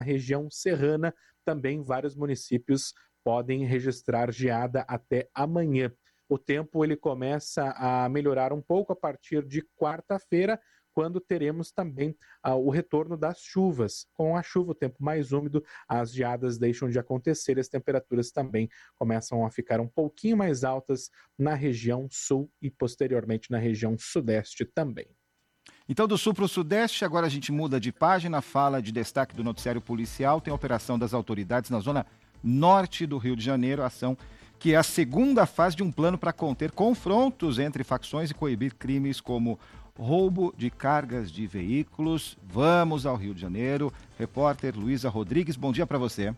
região serrana, também vários municípios podem registrar geada até amanhã. O tempo ele começa a melhorar um pouco a partir de quarta-feira, quando teremos também o retorno das chuvas. Com a chuva, o tempo mais úmido, as geadas deixam de acontecer e as temperaturas também começam a ficar um pouquinho mais altas na região sul e posteriormente na região sudeste também. Então, do sul para o sudeste, agora a gente muda de página, fala de destaque do noticiário policial, tem a operação das autoridades na zona norte do Rio de Janeiro, a ação que é a segunda fase de um plano para conter confrontos entre facções e coibir crimes como roubo de cargas de veículos. Vamos ao Rio de Janeiro. Repórter Luísa Rodrigues, bom dia para você.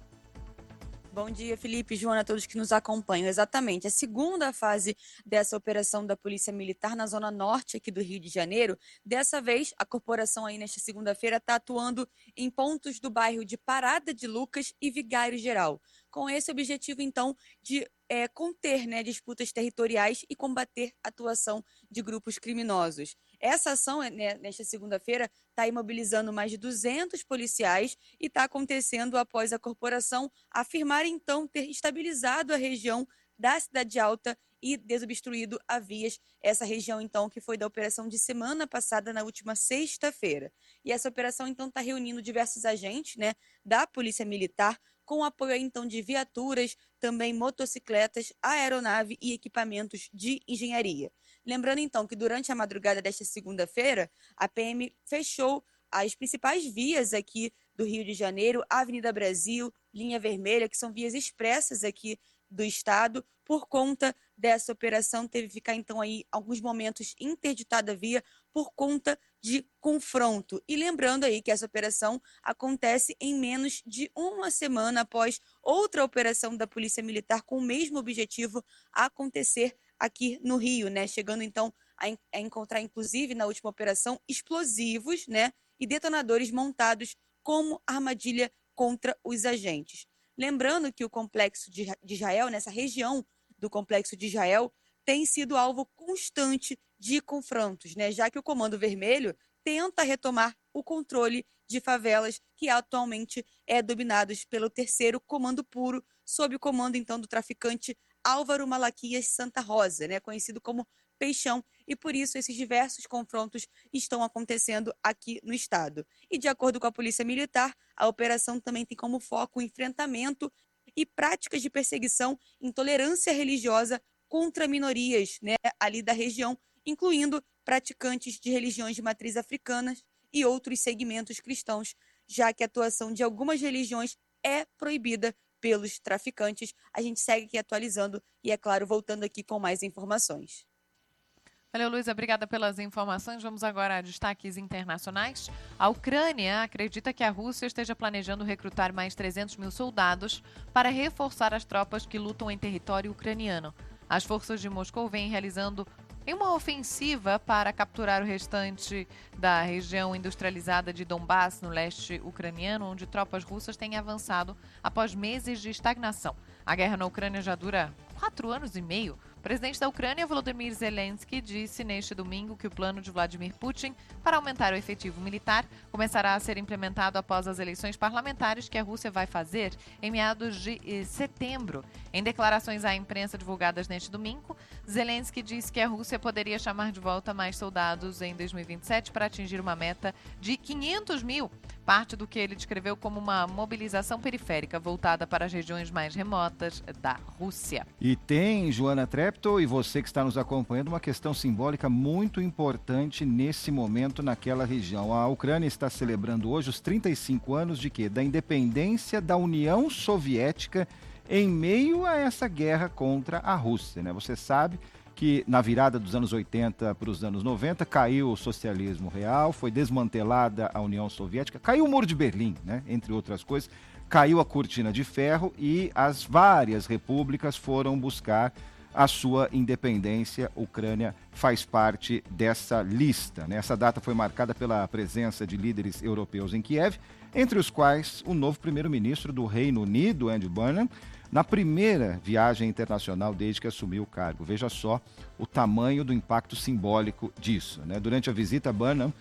Bom dia, Felipe, Joana, a todos que nos acompanham. Exatamente, a segunda fase dessa operação da Polícia Militar na zona norte aqui do Rio de Janeiro. Dessa vez, a corporação aí nesta segunda-feira está atuando em pontos do bairro de Parada de Lucas e Vigário Geral, com esse objetivo, então, de conter disputas territoriais e combater a atuação de grupos criminosos. Essa ação, nesta segunda-feira, está imobilizando mais de 200 policiais e está acontecendo após a corporação afirmar, então, ter estabilizado a região da Cidade Alta e desobstruído a vias. Essa região, então, que foi da operação de semana passada, na última sexta-feira. E essa operação, então, está reunindo diversos agentes da Polícia Militar, com apoio, então, de viaturas, também motocicletas, aeronave e equipamentos de engenharia. Lembrando, então, que durante a madrugada desta segunda-feira, a PM fechou as principais vias aqui do Rio de Janeiro, Avenida Brasil, Linha Vermelha, que são vias expressas aqui do estado. Por conta dessa operação, teve que ficar, então, aí, alguns momentos interditada a via por conta de confronto. E lembrando aí que essa operação acontece em menos de uma semana após outra operação da Polícia Militar com o mesmo objetivo acontecer aqui no Rio, chegando então a encontrar, inclusive, na última operação, explosivos, e detonadores montados como armadilha contra os agentes. Lembrando que o complexo de Israel, nessa região do complexo de Israel, tem sido alvo constante de confrontos, já que o Comando Vermelho tenta retomar o controle de favelas que atualmente é dominados pelo terceiro Comando Puro, sob o comando, então, do traficante Álvaro Malaquias Santa Rosa, conhecido como Peixão, e por isso esses diversos confrontos estão acontecendo aqui no estado. E de acordo com a Polícia Militar, a operação também tem como foco o enfrentamento e práticas de perseguição, intolerância religiosa contra minorias, ali da região, incluindo praticantes de religiões de matriz africanas e outros segmentos cristãos, já que a atuação de algumas religiões é proibida pelos traficantes. A gente segue aqui atualizando e, é claro, voltando aqui com mais informações. Valeu, Luísa, obrigada pelas informações. Vamos agora a destaques internacionais. A Ucrânia acredita que a Rússia esteja planejando recrutar mais 300 mil soldados para reforçar as tropas que lutam em território ucraniano. As forças de Moscou vêm realizando uma ofensiva para capturar o restante da região industrializada de Donbass, no leste ucraniano, onde tropas russas têm avançado após meses de estagnação. A guerra na Ucrânia já dura 4 anos e meio. O presidente da Ucrânia, Volodymyr Zelensky, disse neste domingo que o plano de Vladimir Putin para aumentar o efetivo militar começará a ser implementado após as eleições parlamentares que a Rússia vai fazer em meados de setembro. Em declarações à imprensa divulgadas neste domingo, Zelensky disse que a Rússia poderia chamar de volta mais soldados em 2027 para atingir uma meta de 500 mil, parte do que ele descreveu como uma mobilização periférica voltada para as regiões mais remotas da Rússia. E tem, Joana Trepto, e você que está nos acompanhando, uma questão simbólica muito importante nesse momento naquela região. A Ucrânia está celebrando hoje os 35 anos de quê? Da independência da União Soviética em meio a essa guerra contra a Rússia, Você sabe que na virada dos anos 80 para os anos 90 caiu o socialismo real, foi desmantelada a União Soviética, caiu o Muro de Berlim, entre outras coisas, caiu a Cortina de Ferro e as várias repúblicas foram buscar a sua independência. A Ucrânia faz parte dessa lista, Essa data foi marcada pela presença de líderes europeus em Kiev, entre os quais o novo primeiro-ministro do Reino Unido, Andy Burnham, na primeira viagem internacional desde que assumiu o cargo. Veja só o tamanho do impacto simbólico disso, Durante a visita, Burnham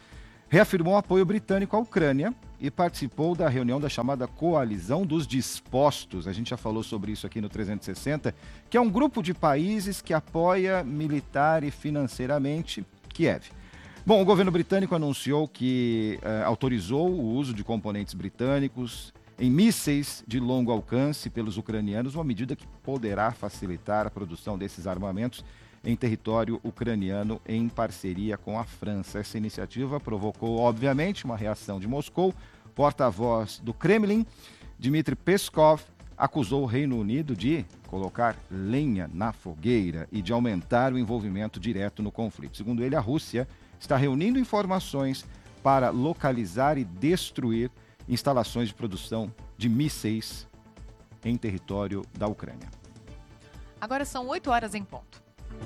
reafirmou apoio britânico à Ucrânia e participou da reunião da chamada Coalizão dos Dispostos. A gente já falou sobre isso aqui no 360, que é um grupo de países que apoia militar e financeiramente Kiev. Bom, o governo britânico anunciou que autorizou o uso de componentes britânicos em mísseis de longo alcance pelos ucranianos, uma medida que poderá facilitar a produção desses armamentos em território ucraniano em parceria com a França. Essa iniciativa provocou, obviamente, uma reação de Moscou. Porta-voz do Kremlin, Dmitry Peskov, acusou o Reino Unido de colocar lenha na fogueira e de aumentar o envolvimento direto no conflito. Segundo ele, a Rússia está reunindo informações para localizar e destruir instalações de produção de mísseis em território da Ucrânia. Agora são 8 horas em ponto.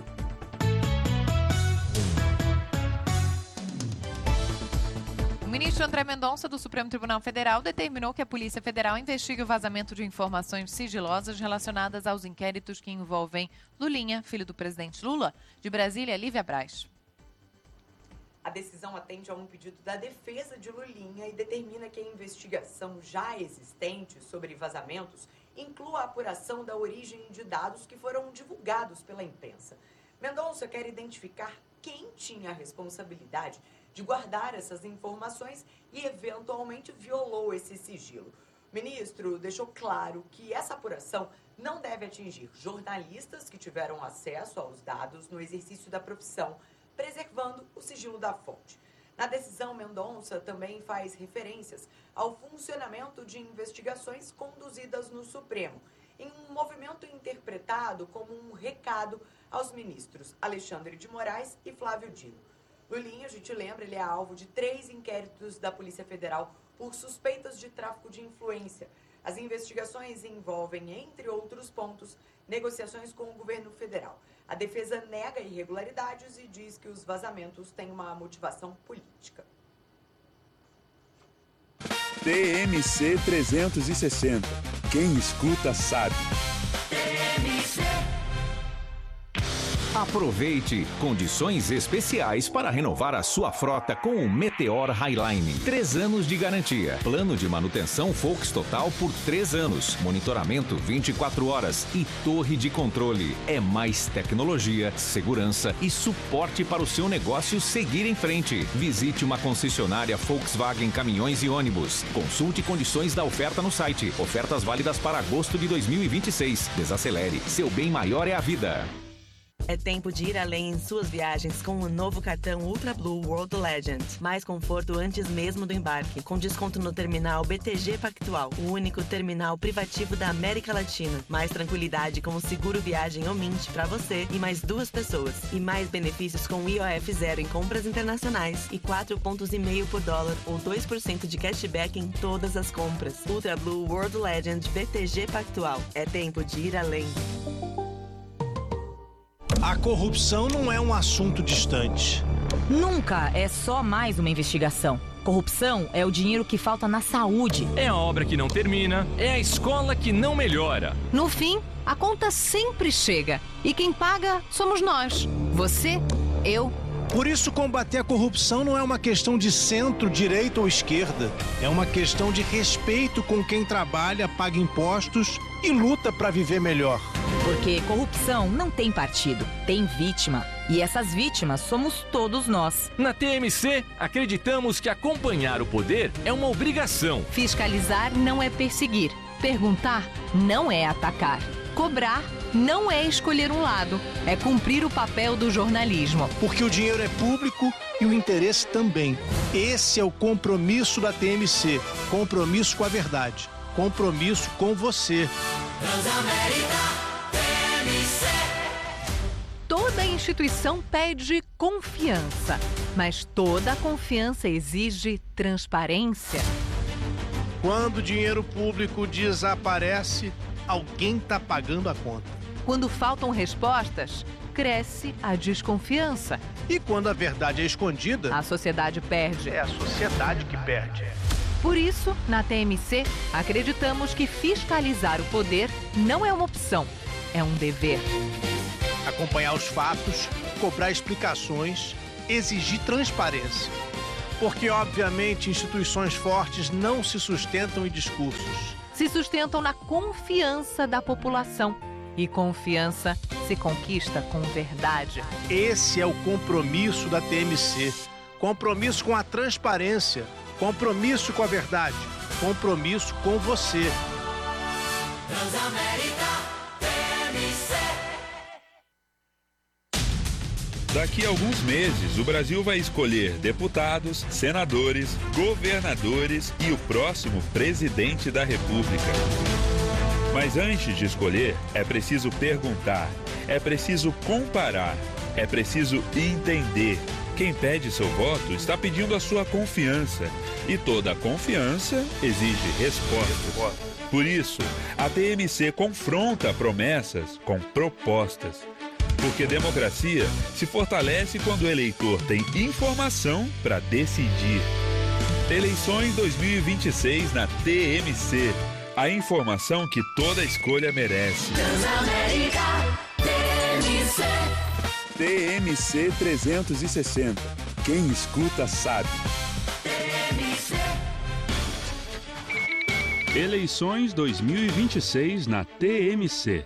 O ministro André Mendonça, do Supremo Tribunal Federal, determinou que a Polícia Federal investigue o vazamento de informações sigilosas relacionadas aos inquéritos que envolvem Lulinha, filho do presidente Lula. De Brasília, Lívia Braz. A decisão atende a um pedido da defesa de Lulinha e determina que a investigação já existente sobre vazamentos inclua a apuração da origem de dados que foram divulgados pela imprensa. Mendonça quer identificar quem tinha a responsabilidade de guardar essas informações e, eventualmente, violou esse sigilo. O ministro deixou claro que essa apuração não deve atingir jornalistas que tiveram acesso aos dados no exercício da profissão, preservando o sigilo da fonte. Na decisão, Mendonça também faz referências ao funcionamento de investigações conduzidas no Supremo, em um movimento interpretado como um recado aos ministros Alexandre de Moraes e Flávio Dino. Lulinha, a gente lembra, ele é alvo de 3 inquéritos da Polícia Federal por suspeitas de tráfico de influência. As investigações envolvem, entre outros pontos, negociações com o governo federal. A defesa nega irregularidades e diz que os vazamentos têm uma motivação política. TMC 360. Quem escuta sabe. Aproveite condições especiais para renovar a sua frota com o Meteor Highline. 3 anos de garantia. Plano de manutenção Volks Total por 3 anos. Monitoramento 24 horas e torre de controle. É mais tecnologia, segurança e suporte para o seu negócio seguir em frente. Visite uma concessionária Volkswagen Caminhões e Ônibus. Consulte condições da oferta no site. Ofertas válidas para agosto de 2026. Desacelere. Seu bem maior é a vida. É tempo de ir além em suas viagens com o novo cartão Ultra Blue World Legend. Mais conforto antes mesmo do embarque, com desconto no terminal BTG Pactual, o único terminal privativo da América Latina. Mais tranquilidade com o seguro viagem Omint para você e mais 2 pessoas. E mais benefícios com IOF zero em compras internacionais e 4,5 pontos por dólar ou 2% de cashback em todas as compras. Ultra Blue World Legend BTG Pactual. É tempo de ir além. A corrupção não é um assunto distante. Nunca é só mais uma investigação. Corrupção é o dinheiro que falta na saúde. É a obra que não termina, é a escola que não melhora. No fim, a conta sempre chega. E quem paga somos nós. Você, eu. Por isso, combater a corrupção não é uma questão de centro, direita ou esquerda. É uma questão de respeito com quem trabalha, paga impostos e luta para viver melhor. Porque corrupção não tem partido, tem vítima. E essas vítimas somos todos nós. Na TMC, acreditamos que acompanhar o poder é uma obrigação. Fiscalizar não é perseguir. Perguntar não é atacar. Cobrar não é escolher um lado. É cumprir o papel do jornalismo. Porque o dinheiro é público e o interesse também. Esse é o compromisso da TMC. Compromisso com a verdade. Compromisso com você. Transamérica. Toda instituição pede confiança, mas toda confiança exige transparência. Quando o dinheiro público desaparece, alguém está pagando a conta. Quando faltam respostas, cresce a desconfiança. E quando a verdade é escondida, a sociedade perde. É a sociedade que perde. Por isso, na TMC, acreditamos que fiscalizar o poder não é uma opção, é um dever. Acompanhar os fatos, cobrar explicações, exigir transparência. Porque, obviamente, instituições fortes não se sustentam em discursos. Se sustentam na confiança da população. E confiança se conquista com verdade. Esse é o compromisso da TMC. Compromisso com a transparência. Compromisso com a verdade. Compromisso com você. Transamérica TMC. Daqui a alguns meses, o Brasil vai escolher deputados, senadores, governadores e o próximo presidente da República. Mas antes de escolher, é preciso perguntar, é preciso comparar, é preciso entender. Quem pede seu voto está pedindo a sua confiança. E toda confiança exige respostas. Por isso, a TMC confronta promessas com propostas. Porque democracia se fortalece quando o eleitor tem informação para decidir. Eleições 2026 na TMC. A informação que toda escolha merece. Transamérica TMC. TMC 360. Quem escuta sabe. TMC. Eleições 2026 na TMC.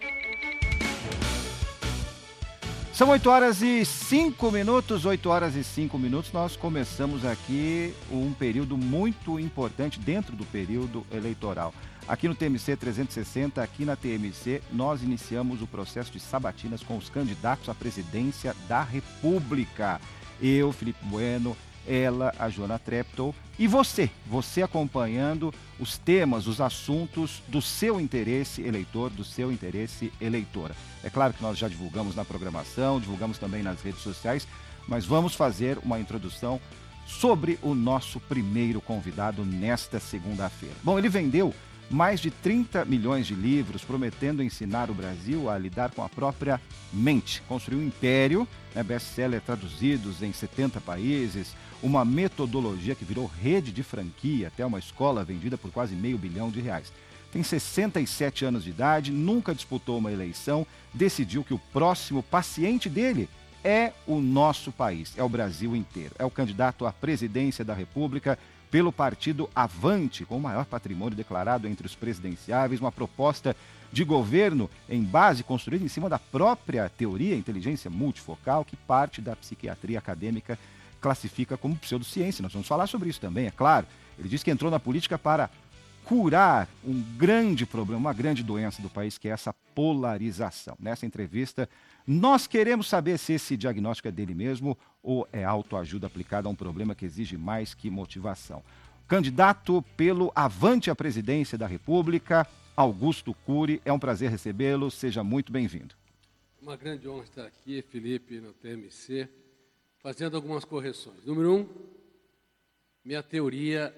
São 8 horas e 5 minutos, 8 horas e 5 minutos. Nós começamos aqui um período muito importante dentro do período eleitoral. Aqui no TMC 360, aqui na TMC, nós iniciamos o processo de sabatinas com os candidatos à presidência da República. Eu, Felipe Bueno, ela, a Joana Treptow e você acompanhando os temas, os assuntos do seu interesse eleitor, do seu interesse eleitora. É claro que nós já divulgamos na programação, divulgamos também nas redes sociais, mas vamos fazer uma introdução sobre o nosso primeiro convidado nesta segunda-feira. Bom, ele vendeu mais de 30 milhões de livros, prometendo ensinar o Brasil a lidar com a própria mente. Construiu um império, best-seller traduzidos em 70 países, uma metodologia que virou rede de franquia, até uma escola vendida por quase R$500 milhão. Tem 67 anos de idade, nunca disputou uma eleição, decidiu que o próximo paciente dele é o nosso país, é o Brasil inteiro. É o candidato à presidência da República pelo partido Avante, com o maior patrimônio declarado entre os presidenciáveis, uma proposta de governo em base construída em cima da própria teoria inteligência multifocal, que parte da psiquiatria acadêmica classifica como pseudociência. Nós vamos falar sobre isso também, é claro. Ele diz que entrou na política para curar um grande problema, uma grande doença do país, que é essa polarização. Nessa entrevista, nós queremos saber se esse diagnóstico é dele mesmo ou é autoajuda aplicada a um problema que exige mais que motivação. Candidato pelo Avante à presidência da República, Augusto Cury, é um prazer recebê-lo, seja muito bem-vindo. Uma grande honra estar aqui, Felipe, no TMC, fazendo algumas correções. Número 1, minha teoria,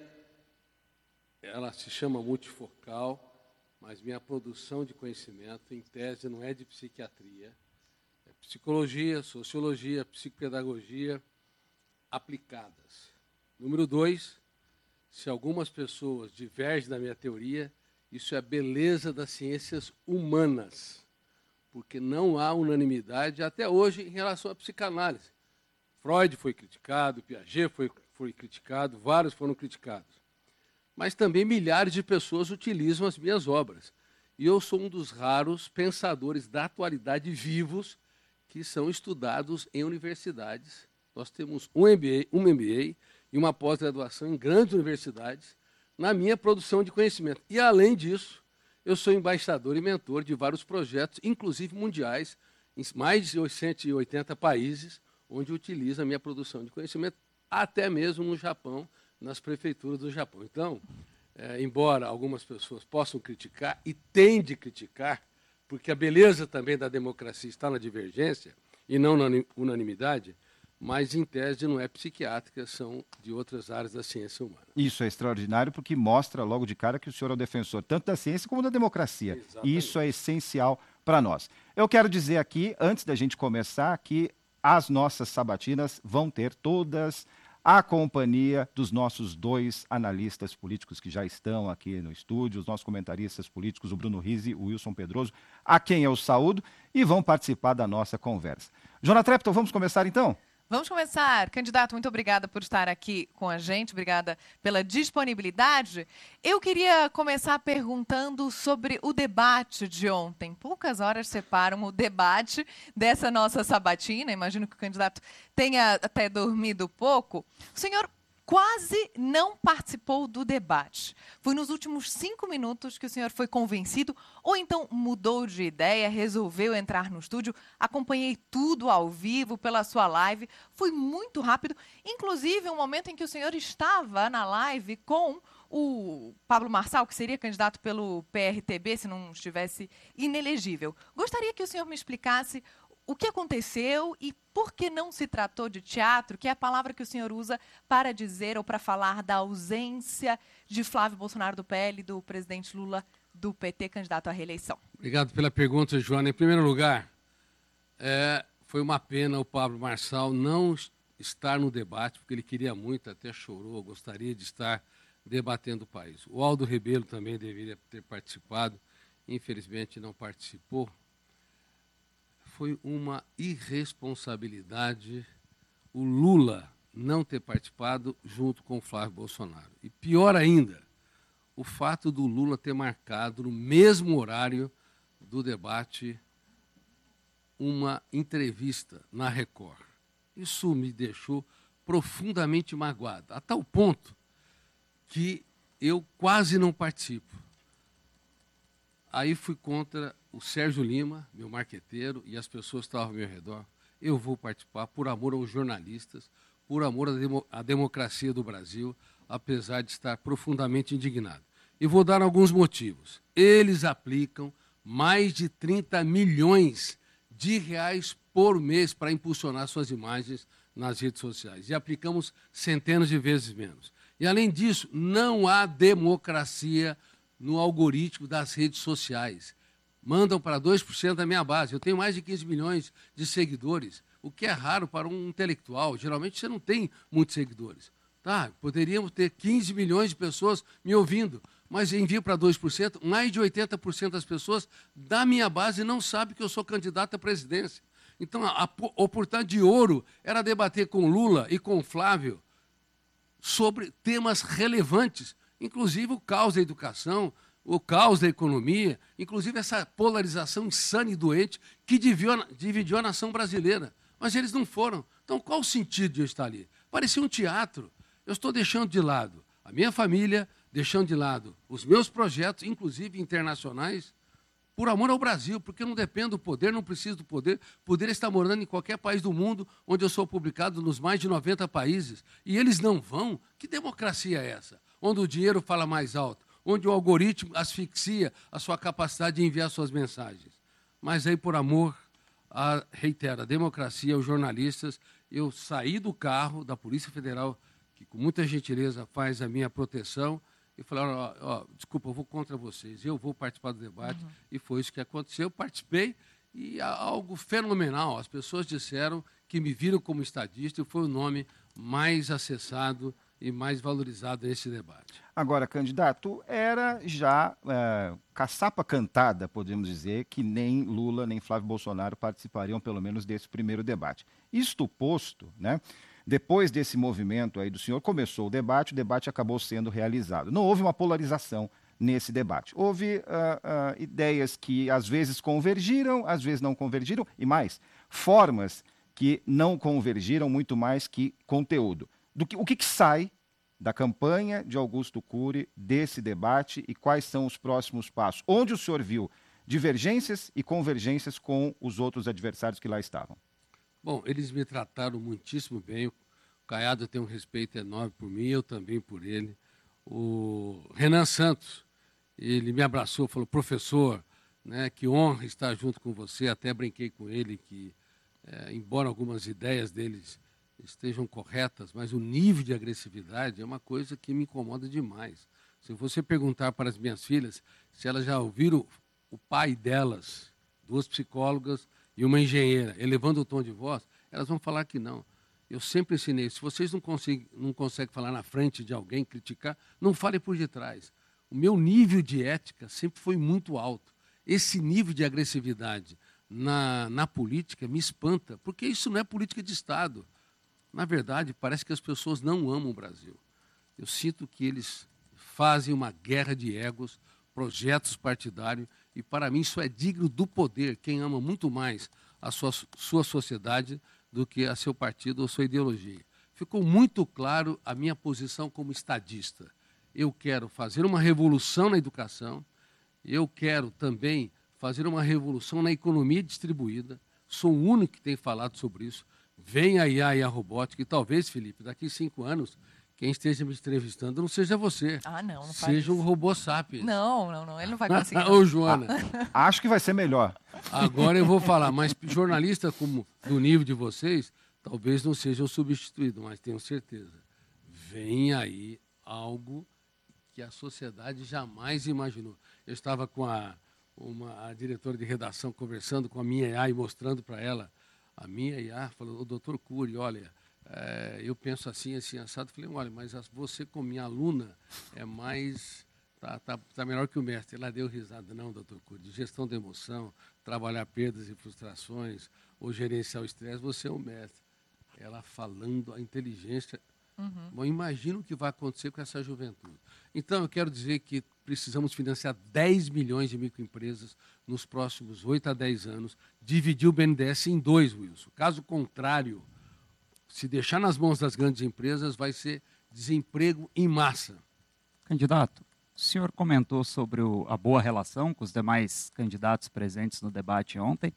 ela se chama multifocal, mas minha produção de conhecimento, em tese, não é de psiquiatria, é psicologia, sociologia, psicopedagogia aplicadas. Número 2, se algumas pessoas divergem da minha teoria, isso é a beleza das ciências humanas, porque não há unanimidade até hoje em relação à psicanálise. Freud foi criticado, Piaget foi criticado, vários foram criticados. Mas também milhares de pessoas utilizam as minhas obras. E eu sou um dos raros pensadores da atualidade vivos que são estudados em universidades. Nós temos um MBA e uma pós-graduação em grandes universidades na minha produção de conhecimento. E, além disso, eu sou embaixador e mentor de vários projetos, inclusive mundiais, em mais de 180 países, onde utilizo a minha produção de conhecimento, até mesmo no Japão, nas prefeituras do Japão. Então, embora algumas pessoas possam criticar, e têm de criticar, porque a beleza também da democracia está na divergência e não na unanimidade, mas, em tese, não é psiquiátrica, são de outras áreas da ciência humana. Isso é extraordinário porque mostra logo de cara que o senhor é o defensor tanto da ciência como da democracia. Exatamente. E isso é essencial para nós. Eu quero dizer aqui, antes da gente começar, que as nossas sabatinas vão ter todas a companhia dos nossos dois analistas políticos que já estão aqui no estúdio, os nossos comentaristas políticos, o Bruno Rizzi e o Wilson Pedroso, a quem eu saúdo, e vão participar da nossa conversa. Joana Treptow, vamos começar então? Vamos começar. Candidato, muito obrigada por estar aqui com a gente, obrigada pela disponibilidade. Eu queria começar perguntando sobre o debate de ontem. Poucas horas separam o debate dessa nossa sabatina, imagino que o candidato tenha até dormido pouco. O senhor quase não participou do debate. Foi nos últimos 5 minutos que o senhor foi convencido ou então mudou de ideia, resolveu entrar no estúdio? Acompanhei tudo ao vivo pela sua live. Foi muito rápido. Inclusive, um momento em que o senhor estava na live com o Pablo Marçal, que seria candidato pelo PRTB se não estivesse inelegível. Gostaria que o senhor me explicasse o que aconteceu e por que não se tratou de teatro, que é a palavra que o senhor usa para dizer ou para falar da ausência de Flávio Bolsonaro do PL e do presidente Lula do PT, candidato à reeleição. Obrigado pela pergunta, Joana. Em primeiro lugar, foi uma pena o Pablo Marçal não estar no debate, porque ele queria muito, até chorou, gostaria de estar debatendo o país. O Aldo Rebelo também deveria ter participado, infelizmente não participou. Foi uma irresponsabilidade o Lula não ter participado junto com o Flávio Bolsonaro. E pior ainda, o fato do Lula ter marcado no mesmo horário do debate uma entrevista na Record. Isso me deixou profundamente magoado, a tal ponto que eu quase não participo. Aí fui contra o Sérgio Lima, meu marqueteiro, e as pessoas que estavam ao meu redor. Eu vou participar por amor aos jornalistas, por amor à democracia do Brasil, apesar de estar profundamente indignado. E vou dar alguns motivos. Eles aplicam mais de 30 milhões de reais por mês para impulsionar suas imagens nas redes sociais. E aplicamos centenas de vezes menos. E, além disso, não há democracia no algoritmo das redes sociais. Mandam para 2% da minha base. Eu tenho mais de 15 milhões de seguidores, o que é raro para um intelectual. Geralmente você não tem muitos seguidores. Tá, poderíamos ter 15 milhões de pessoas me ouvindo, mas envio para 2%. Mais de 80% das pessoas da minha base não sabem que eu sou candidato à presidência. Então, a oportunidade de ouro era debater com Lula e com Flávio sobre temas relevantes, inclusive o caos da educação, o caos da economia, inclusive essa polarização insana e doente que dividiu a nação brasileira. Mas eles não foram. Então, qual o sentido de eu estar ali? Parecia um teatro. Eu estou deixando de lado a minha família, deixando de lado os meus projetos, inclusive internacionais, por amor ao Brasil, porque eu não dependo do poder, não preciso do poder. Poder está morando em qualquer país do mundo, onde eu sou publicado nos mais de 90 países. E eles não vão? Que democracia é essa? Onde o dinheiro fala mais alto, onde o algoritmo asfixia a sua capacidade de enviar suas mensagens. Mas aí, por amor, reitero, a democracia, os jornalistas, eu saí do carro da Polícia Federal, que com muita gentileza faz a minha proteção, e falaram, desculpa, eu vou contra vocês, eu vou participar do debate. E foi isso que aconteceu, eu participei, e algo fenomenal. As pessoas disseram que me viram como estadista e foi o nome mais acessado e mais valorizado nesse debate. Agora, candidato, era já caçapa cantada, podemos dizer, que nem Lula nem Flávio Bolsonaro participariam, pelo menos, desse primeiro debate. Isto posto, né? Depois desse movimento aí do senhor, começou o debate acabou sendo realizado. Não houve uma polarização nesse debate. Houve ideias que às vezes convergiram, às vezes não convergiram, e mais, formas que não convergiram muito mais que conteúdo. O que sai da campanha de Augusto Cury, desse debate, e quais são os próximos passos? Onde o senhor viu divergências e convergências com os outros adversários que lá estavam? Bom, eles me trataram muitíssimo bem. O Caiado tem um respeito enorme por mim, eu também por ele. O Renan Santos, ele me abraçou, falou, professor, né, que honra estar junto com você. Até brinquei com ele que, embora algumas ideias deles estejam corretas, mas o nível de agressividade é uma coisa que me incomoda demais. Se você perguntar para as minhas filhas se elas já ouviram o pai delas, 2 psicólogas e uma engenheira, elevando o tom de voz, elas vão falar que não. Eu sempre ensinei, se vocês não conseguem falar na frente de alguém, criticar, não fale por detrás. O meu nível de ética sempre foi muito alto. Esse nível de agressividade na política me espanta, porque isso não é política de Estado. Na verdade, parece que as pessoas não amam o Brasil. Eu sinto que eles fazem uma guerra de egos, projetos partidários, e para mim isso é digno do poder, quem ama muito mais a sua sociedade do que a seu partido ou sua ideologia. Ficou muito claro a minha posição como estadista. Eu quero fazer uma revolução na educação, eu quero também fazer uma revolução na economia distribuída, sou o único que tem falado sobre isso. Vem a IA e a robótica, e talvez, Felipe, daqui a 5 anos, quem esteja me entrevistando não seja você. Não faz seja um isso. robô sapiens. Não, ele não vai conseguir. Ô, Joana. Acho que vai ser melhor. Agora eu vou falar, mas jornalista como do nível de vocês, talvez não sejam substituídos, mas tenho certeza. Vem aí algo que a sociedade jamais imaginou. Eu estava com a diretora de redação conversando com a minha IA e mostrando para ela. A minha IA falou, o doutor Cury, olha, eu penso assim, assim, assado. Falei, olha, mas você como minha aluna é mais... Tá melhor que o mestre. Ela deu risada. Não, doutor Cury, de gestão da emoção, trabalhar perdas e frustrações, ou gerenciar o estresse, você é o mestre. Ela falando a inteligência... Bom, imagina o que vai acontecer com essa juventude. Então, eu quero dizer que precisamos financiar 10 milhões de microempresas nos próximos 8 a 10 anos, dividir o BNDES em 2, Wilson. Caso contrário, se deixar nas mãos das grandes empresas, vai ser desemprego em massa. Candidato, o senhor comentou sobre a boa relação com os demais candidatos presentes no debate ontem.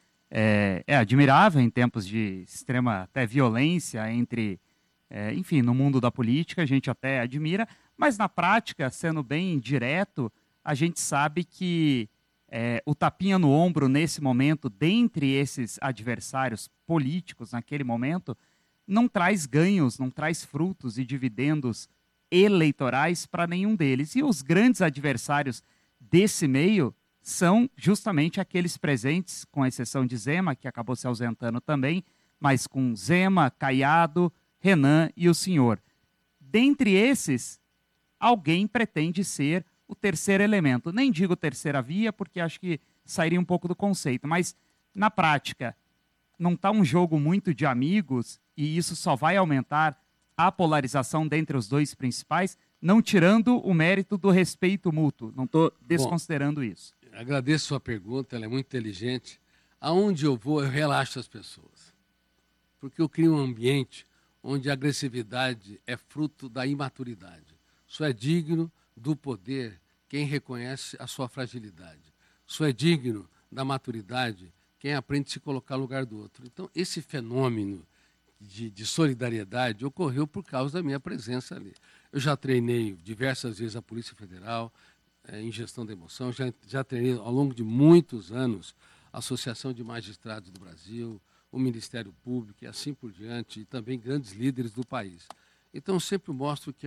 É admirável em tempos de extrema até violência entre... enfim, no mundo da política, a gente até admira, mas na prática, sendo bem direto, a gente sabe que o tapinha no ombro nesse momento, dentre esses adversários políticos naquele momento, não traz ganhos, não traz frutos e dividendos eleitorais para nenhum deles. E os grandes adversários desse meio são justamente aqueles presentes, com exceção de Zema, que acabou se ausentando também, mas com Zema, Caiado, Renan e o senhor. Dentre esses, alguém pretende ser o terceiro elemento. Nem digo terceira via, porque acho que sairia um pouco do conceito, mas na prática, não está um jogo muito de amigos e isso só vai aumentar a polarização dentre os dois principais, não tirando o mérito do respeito mútuo. Não estou desconsiderando isso. Agradeço a sua pergunta, ela é muito inteligente. Aonde eu vou, eu relaxo as pessoas. Porque eu crio um ambiente onde a agressividade é fruto da imaturidade. Só é digno do poder quem reconhece a sua fragilidade. Só é digno da maturidade quem aprende a se colocar no lugar do outro. Então, esse fenômeno de solidariedade ocorreu por causa da minha presença ali. Eu já treinei diversas vezes a Polícia Federal em gestão da emoção, já treinei ao longo de muitos anos a Associação de Magistrados do Brasil, o Ministério Público e assim por diante, e também grandes líderes do país. Então, eu sempre mostro que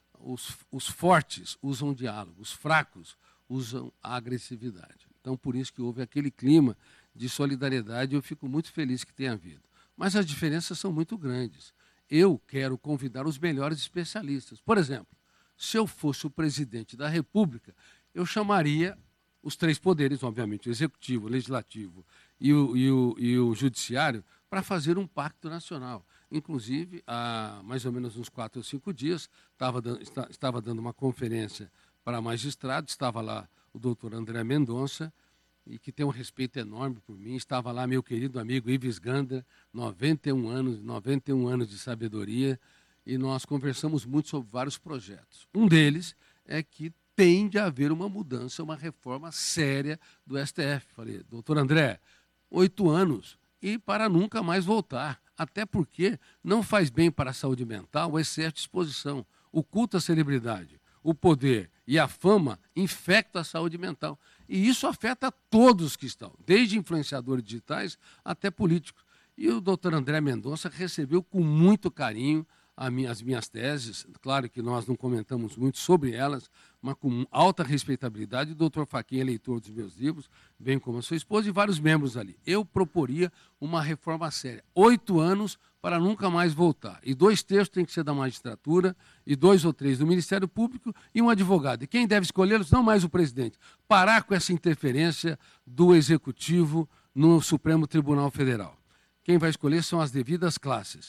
os fortes usam o diálogo, os fracos usam a agressividade. Então, por isso que houve aquele clima de solidariedade e eu fico muito feliz que tenha havido. Mas as diferenças são muito grandes. Eu quero convidar os melhores especialistas. Por exemplo, se eu fosse o presidente da República, eu chamaria os 3 poderes, obviamente, o Executivo, o Legislativo e o Judiciário, para fazer um pacto nacional. Inclusive, há mais ou menos uns 4 ou 5 dias, estava dando uma conferência para magistrados, estava lá o doutor André Mendonça, e que tem um respeito enorme por mim, estava lá meu querido amigo Ives Ganda, 91 anos de sabedoria, e nós conversamos muito sobre vários projetos. Um deles é que tem de haver uma mudança, uma reforma séria do STF. Falei, doutor André, 8 anos e para nunca mais voltar. Até porque não faz bem para a saúde mental o excesso de exposição. O culto à celebridade, o poder e a fama infectam a saúde mental. E isso afeta todos que estão, desde influenciadores digitais até políticos. E o doutor André Mendonça recebeu com muito carinho as minhas teses. Claro que nós não comentamos muito sobre elas, mas com alta respeitabilidade. O doutor Fachin é leitor dos meus livros, bem como a sua esposa e vários membros ali. Eu proporia uma reforma séria. 8 anos para nunca mais voltar. E 2/3 tem que ser da magistratura, e 2 ou 3 do Ministério Público e um advogado. E quem deve escolhê-los? Não mais o presidente. Parar com essa interferência do Executivo no Supremo Tribunal Federal. Quem vai escolher são as devidas classes.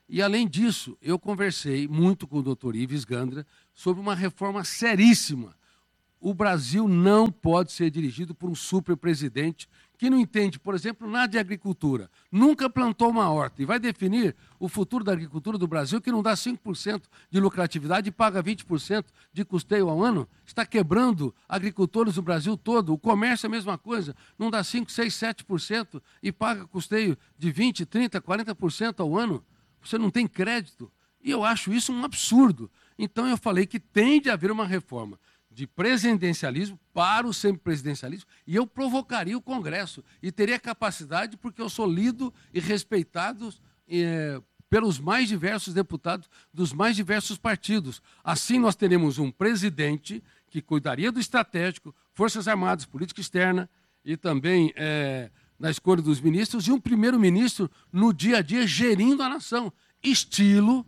E, além disso, eu conversei muito com o doutor Ives Gandra sobre uma reforma seríssima. O Brasil não pode ser dirigido por um superpresidente que não entende, por exemplo, nada de agricultura, nunca plantou uma horta e vai definir o futuro da agricultura do Brasil, que não dá 5% de lucratividade e paga 20% de custeio ao ano. Está quebrando agricultores do Brasil todo. O comércio é a mesma coisa, não dá 5%, 6%, 7% e paga custeio de 20%, 30%, 40% ao ano. Você não tem crédito. E eu acho isso um absurdo. Então eu falei que tem de haver uma reforma de presidencialismo para o semipresidencialismo, e eu provocaria o Congresso, e teria capacidade, porque eu sou lido e respeitado pelos mais diversos deputados dos mais diversos partidos. Assim nós teremos um presidente que cuidaria do estratégico, Forças Armadas, política externa, e também na escolha dos ministros, e um primeiro-ministro no dia a dia gerindo a nação, estilo,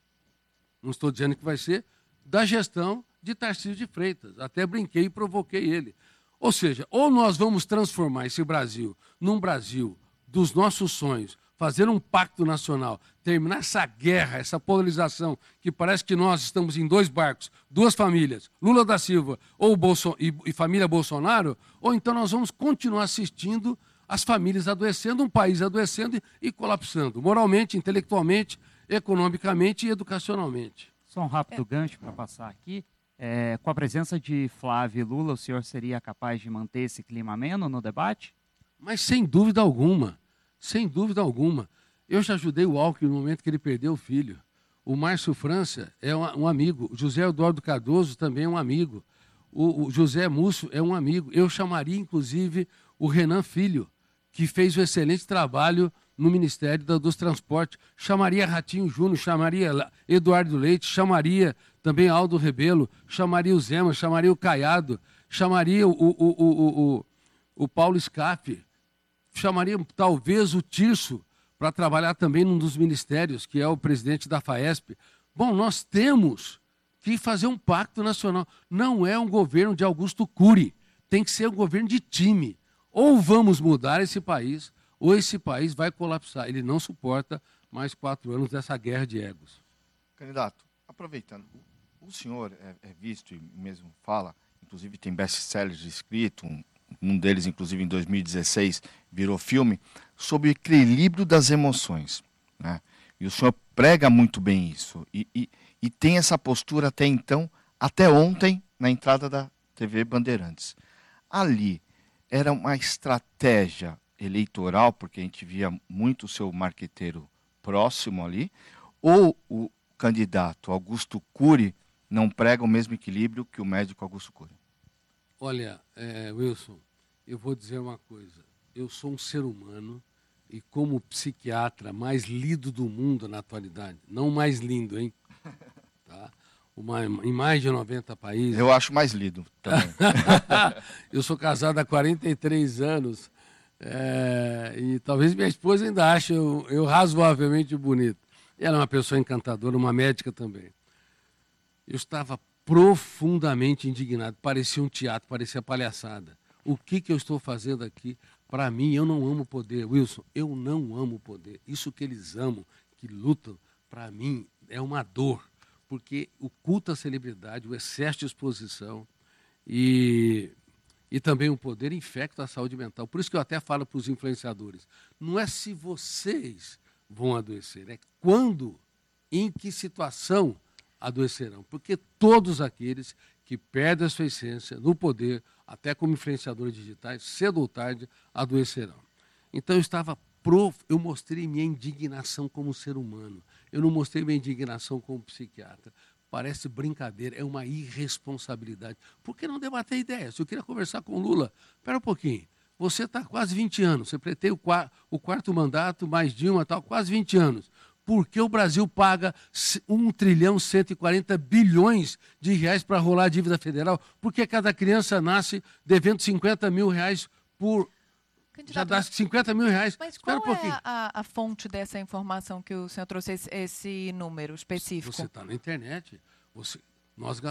não estou dizendo que vai ser, da gestão de Tarcísio de Freitas. Até brinquei e provoquei ele. Ou seja, ou nós vamos transformar esse Brasil num Brasil dos nossos sonhos, fazer um pacto nacional, terminar essa guerra, essa polarização, que parece que nós estamos em dois barcos, duas famílias, Lula da Silva e família Bolsonaro, ou então nós vamos continuar assistindo as famílias adoecendo, um país adoecendo e colapsando, moralmente, intelectualmente, economicamente e educacionalmente. Só um rápido gancho para passar aqui. Com a presença de Flávio e Lula, o senhor seria capaz de manter esse clima ameno no debate? Mas sem dúvida alguma, sem dúvida alguma. Eu já ajudei o Alckmin no momento que ele perdeu o filho. O Márcio França é um amigo, o José Eduardo Cardoso também é um amigo, o José Múcio é um amigo. Eu chamaria, inclusive, o Renan Filho, que fez um excelente trabalho no Ministério dos Transportes, chamaria Ratinho Júnior, chamaria Eduardo Leite, chamaria também Aldo Rebelo, chamaria o Zema, chamaria o Caiado, chamaria o Paulo Scaff, chamaria talvez o Tirso para trabalhar também num dos ministérios, que é o presidente da FAESP. Bom, nós temos que fazer um pacto nacional. Não é um governo de Augusto Cury, tem que ser um governo de time. Ou vamos mudar esse país, ou esse país vai colapsar. Ele não suporta mais 4 anos dessa guerra de egos. Candidato, aproveitando, o senhor é visto e mesmo fala, inclusive tem best-sellers escrito, um deles, inclusive, em 2016, virou filme, sobre o equilíbrio das emoções, né? E o senhor prega muito bem isso. E tem essa postura até então, até ontem, na entrada da TV Bandeirantes. Ali, era uma estratégia eleitoral, porque a gente via muito o seu marqueteiro próximo ali, ou o candidato Augusto Cury não prega o mesmo equilíbrio que o médico Augusto Cury? Olha, Wilson, eu vou dizer uma coisa. Eu sou um ser humano e como psiquiatra mais lido do mundo na atualidade, não mais lindo, hein? Tá? Em mais de 90 países. Eu acho mais lido também. Eu sou casado há 43 anos e talvez minha esposa ainda ache eu razoavelmente bonito. Ela é uma pessoa encantadora, uma médica também. Eu estava profundamente indignado. Parecia um teatro, parecia palhaçada. O que eu estou fazendo aqui? Para mim, eu não amo poder. Wilson, eu não amo poder. Isso que eles amam, que lutam, para mim, é uma dor. Porque o culto à celebridade, o excesso de exposição e também o poder infecta a saúde mental. Por isso que eu até falo para os influenciadores, não é se vocês vão adoecer, é quando, em que situação adoecerão. Porque todos aqueles que perdem a sua essência no poder, até como influenciadores digitais, cedo ou tarde, adoecerão. Então eu mostrei minha indignação como ser humano. Eu não mostrei minha indignação como psiquiatra. Parece brincadeira, é uma irresponsabilidade. Por que não debater ideias? Se eu queria conversar com o Lula, espera um pouquinho. Você está quase 20 anos, você pretende o quarto mandato, mais Dilma, tal, quase 20 anos. Por que o Brasil paga 1.140 bilhões de reais para rolar a dívida federal? Por que cada criança nasce devendo 50 mil reais por... Já dá 50 mil reais. Mas qual é a fonte dessa informação que o senhor trouxe, esse número específico? Você está na internet.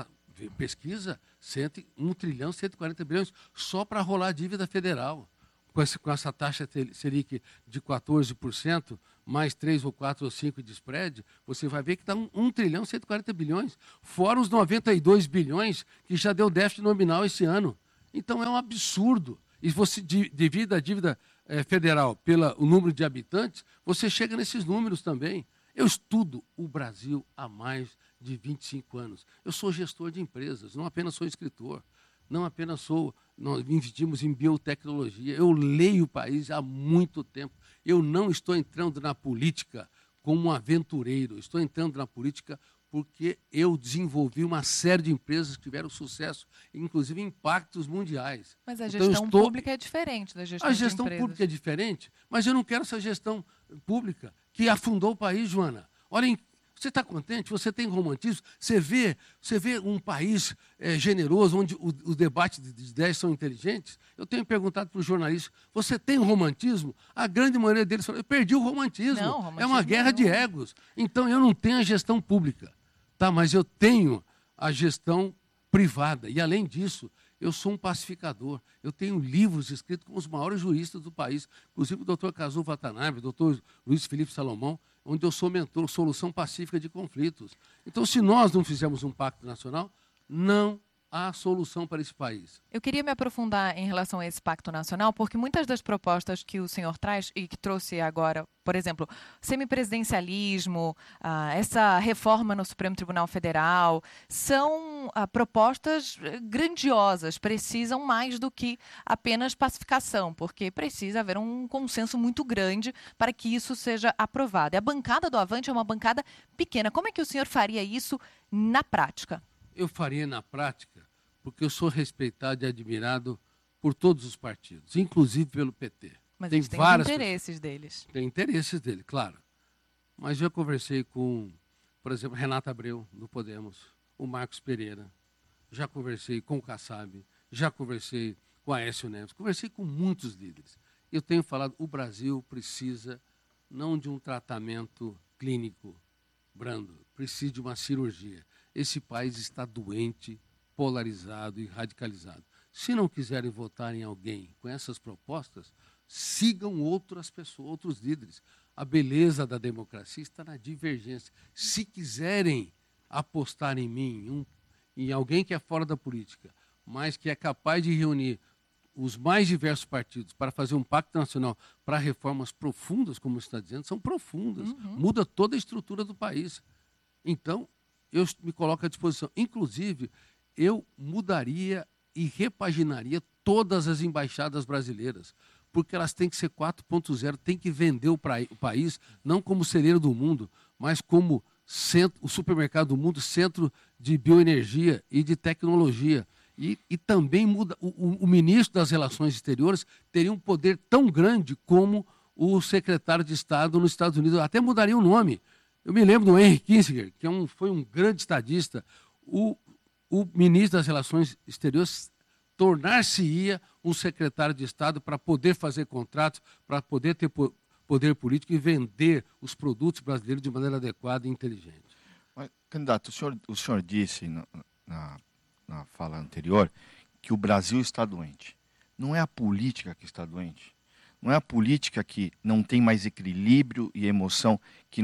Pesquisa 1.140 bilhões só para rolar a dívida federal. com essa taxa Selic de 14%, mais 3 ou 4 ou 5 de spread, você vai ver que dá 1 trilhão e 140 bilhões, fora os 92 bilhões que já deu déficit nominal esse ano. Então é um absurdo. E você divide a dívida federal pelo número de habitantes, você chega nesses números também. Eu estudo o Brasil há mais de 25 anos. Eu sou gestor de empresas, não apenas sou escritor. Não apenas nós investimos em biotecnologia. Eu leio o país há muito tempo. Eu não estou entrando na política como um aventureiro. Estou entrando na política porque eu desenvolvi uma série de empresas que tiveram sucesso, inclusive impactos mundiais. Mas a gestão pública é diferente da gestão de empresas. A gestão pública é diferente, mas eu não quero essa gestão pública que afundou o país, Joana. Olhem, você está contente? Você tem romantismo? Você vê um país generoso, onde os debates de ideias são inteligentes? Eu tenho perguntado para os jornalistas, você tem romantismo? A grande maioria deles falou, eu perdi o romantismo. Não, romantismo é uma guerra de egos. Então, eu não tenho a gestão pública, tá? Mas eu tenho a gestão privada. E, além disso, eu sou um pacificador. Eu tenho livros escritos com os maiores juristas do país, inclusive o doutor Kazu Watanabe, o doutor Luiz Felipe Salomão, onde eu sou mentor, solução pacífica de conflitos. Então, se nós não fizermos um pacto nacional, não há solução para esse país. Eu queria me aprofundar em relação a esse pacto nacional, porque muitas das propostas que o senhor traz e que trouxe agora, por exemplo, semipresidencialismo, essa reforma no Supremo Tribunal Federal, são propostas grandiosas, precisam mais do que apenas pacificação, porque precisa haver um consenso muito grande para que isso seja aprovado. E a bancada do Avante é uma bancada pequena. Como é que o senhor faria isso na prática? Eu faria na prática, porque eu sou respeitado e admirado por todos os partidos, inclusive pelo PT. Mas eles têm os interesses deles. Tem interesses dele, claro. Mas eu conversei com, por exemplo, Renata Abreu, do Podemos, o Marcos Pereira, já conversei com o Kassab, já conversei com a Aécio Neves, conversei com muitos líderes. Eu tenho falado, o Brasil precisa não de um tratamento clínico brando, precisa de uma cirurgia. Esse país está doente, polarizado e radicalizado. Se não quiserem votar em alguém com essas propostas, sigam outras pessoas, outros líderes. A beleza da democracia está na divergência. Se quiserem apostar em mim, em alguém que é fora da política, mas que é capaz de reunir os mais diversos partidos para fazer um pacto nacional para reformas profundas, como você está dizendo, são profundas. Muda toda a estrutura do país. Então, eu me coloco à disposição. Inclusive, eu mudaria e repaginaria todas as embaixadas brasileiras, porque elas têm que ser 4.0, têm que vender o país, não como celeiro do mundo, mas como centro, o supermercado do mundo, centro de bioenergia e de tecnologia. E também muda, o ministro das Relações Exteriores teria um poder tão grande como o secretário de Estado nos Estados Unidos. Até mudaria o nome. Eu me lembro do Henry Kissinger, que foi um grande estadista. O ministro das Relações Exteriores tornar-se-ia um secretário de Estado para poder fazer contratos, para poder ter poder político e vender os produtos brasileiros de maneira adequada e inteligente. Mas, candidato, o senhor disse na fala anterior que o Brasil está doente. Não é a política que está doente. Não é a política que não tem mais equilíbrio e emoção. Que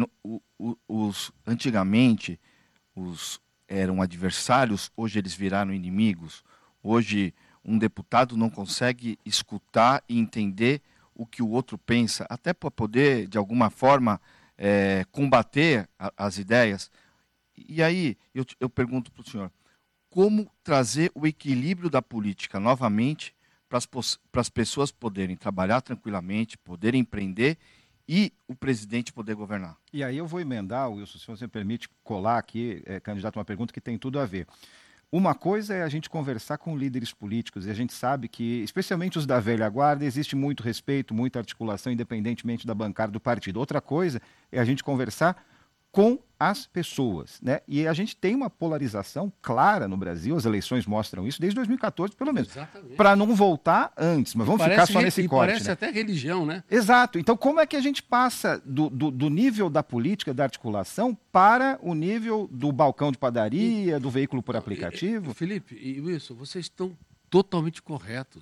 antigamente eram adversários, hoje eles viraram inimigos. Hoje um deputado não consegue escutar e entender o que o outro pensa, até para poder, de alguma forma, combater as ideias. E aí eu pergunto para o senhor, como trazer o equilíbrio da política novamente para as pessoas poderem trabalhar tranquilamente, poderem empreender e o presidente poder governar? E aí eu vou emendar, Wilson, se você me permite colar aqui, candidato, uma pergunta que tem tudo a ver. Uma coisa é a gente conversar com líderes políticos, e a gente sabe que, especialmente os da velha guarda, existe muito respeito, muita articulação, independentemente da bancada do partido. Outra coisa é a gente conversar com as pessoas, né? E a gente tem uma polarização clara no Brasil, as eleições mostram isso, desde 2014, pelo menos. Para não voltar antes, mas vamos ficar só nesse corte. Parece, né? Até religião, né? Exato. Então, como é que a gente passa do nível da política, da articulação, para o nível do balcão de padaria, do veículo por aplicativo? Felipe e Wilson, vocês estão totalmente corretos.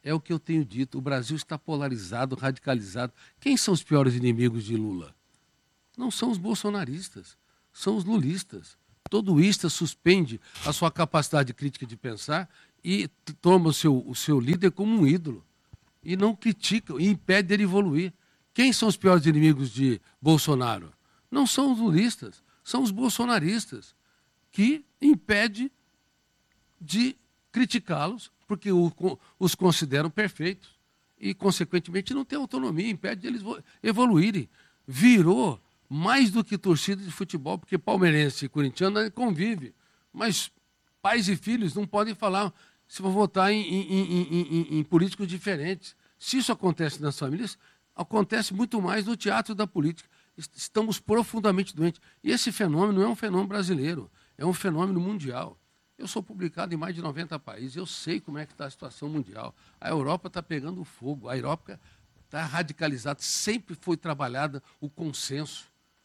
É o que eu tenho dito, o Brasil está polarizado, radicalizado. Quem são os piores inimigos de Lula? Não são os bolsonaristas, são os lulistas. Todo ista suspende a sua capacidade crítica de pensar e toma o seu líder como um ídolo. E não critica, e impede ele evoluir. Quem são os piores inimigos de Bolsonaro? Não são os lulistas, são os bolsonaristas, que impede de criticá-los, porque os consideram perfeitos e, consequentemente, não têm autonomia, impede de eles evoluírem. Virou mais do que torcida de futebol, porque palmeirense e corintiano convive, mas pais e filhos não podem falar se vão votar em políticos diferentes. Se isso acontece nas famílias, acontece muito mais no teatro da política. Estamos profundamente doentes. E esse fenômeno não é um fenômeno brasileiro, é um fenômeno mundial. Eu sou publicado em mais de 90 países, eu sei como é que está a situação mundial. A Europa está pegando fogo, a Europa está radicalizada, sempre foi trabalhada o consenso,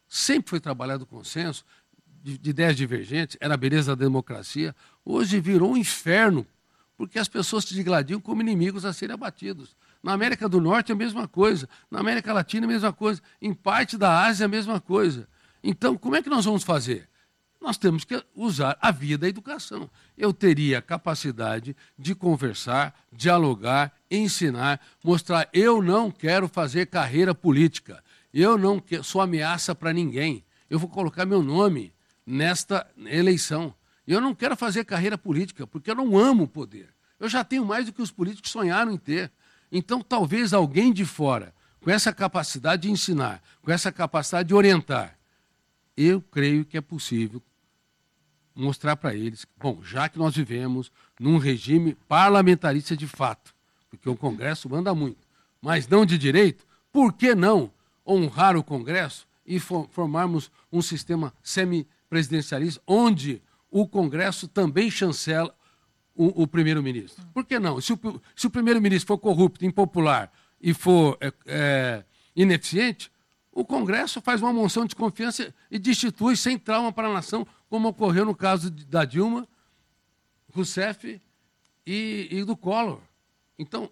de ideias divergentes, era a beleza da democracia. Hoje virou um inferno, porque as pessoas se digladiam como inimigos a serem abatidos. Na América do Norte é a mesma coisa, na América Latina é a mesma coisa, em parte da Ásia é a mesma coisa. Então, como é que nós vamos fazer? Nós temos que usar a via da educação. Eu teria a capacidade de conversar, dialogar, ensinar, mostrar, eu não quero fazer carreira política, eu não quero, sou ameaça para ninguém, eu vou colocar meu nome nesta eleição. Eu não quero fazer carreira política, porque eu não amo o poder. Eu já tenho mais do que os políticos sonharam em ter. Então, talvez alguém de fora, com essa capacidade de ensinar, com essa capacidade de orientar, eu creio que é possível mostrar para eles, bom, já que nós vivemos num regime parlamentarista de fato, porque o Congresso manda muito, mas não de direito, por que não honrar o Congresso e formarmos um sistema semipresidencialista, onde o Congresso também chancela o primeiro-ministro? Por que não? Se o primeiro-ministro for corrupto, impopular e for ineficiente, o Congresso faz uma moção de confiança e destitui sem trauma para a nação, como ocorreu no caso da Dilma, Rousseff e do Collor. Então,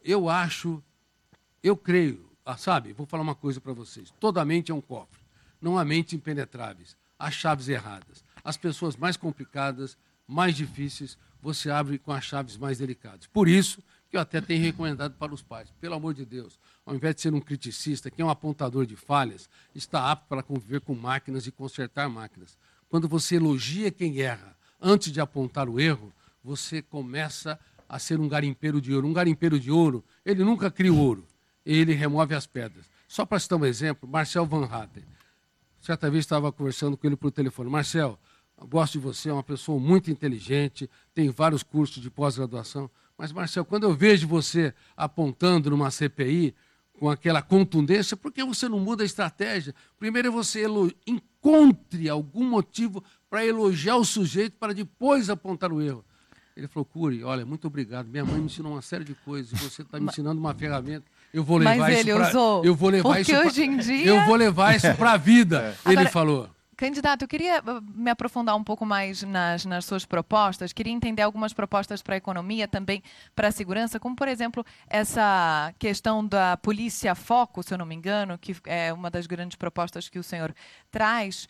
eu creio, sabe, vou falar uma coisa para vocês, toda mente é um cofre, não há mentes impenetráveis, há chaves erradas. As pessoas mais complicadas, mais difíceis, você abre com as chaves mais delicadas. Por isso que eu até tenho recomendado para os pais, pelo amor de Deus, ao invés de ser um criticista, que é um apontador de falhas, está apto para conviver com máquinas e consertar máquinas. Quando você elogia quem erra, antes de apontar o erro, você começa a ser um garimpeiro de ouro. Um garimpeiro de ouro, ele nunca cria o ouro, ele remove as pedras. Só para citar um exemplo, Marcel Van Hatten. Certa vez estava conversando com ele por telefone. Marcel, eu gosto de você, é uma pessoa muito inteligente, tem vários cursos de pós-graduação, mas, Marcel, quando eu vejo você apontando numa CPI com aquela contundência, por que você não muda a estratégia? Primeiro você encontre algum motivo para elogiar o sujeito para depois apontar o erro. Ele falou, Cury, olha, muito obrigado, minha mãe me ensinou uma série de coisas, você está me ensinando uma ferramenta, eu vou levar isso para... Eu vou levar isso hoje em dia... Eu vou levar isso para a vida, ele falou. Candidato, eu queria me aprofundar um pouco mais nas suas propostas, queria entender algumas propostas para a economia, também para a segurança, como, por exemplo, essa questão da polícia foco, se eu não me engano, que é uma das grandes propostas que o senhor traz,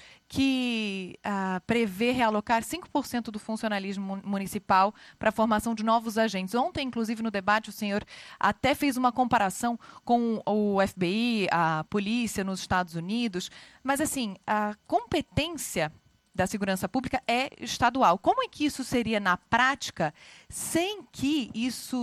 que prevê realocar 5% do funcionalismo municipal para a formação de novos agentes. Ontem, inclusive, no debate, o senhor até fez uma comparação com o FBI, a polícia nos Estados Unidos, mas, assim, a competência da segurança pública é estadual. Como é que isso seria na prática sem que isso